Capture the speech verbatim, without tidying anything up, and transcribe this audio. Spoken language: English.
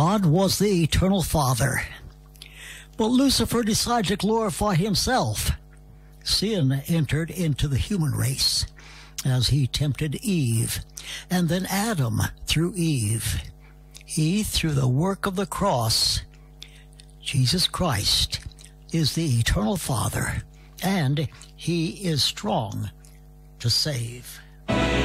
God was the eternal Father. But Lucifer decided to glorify himself. Sin entered into the human race as he tempted Eve, and then Adam through Eve. He, through the work of the cross, Jesus Christ is the eternal Father, and he is strong to save.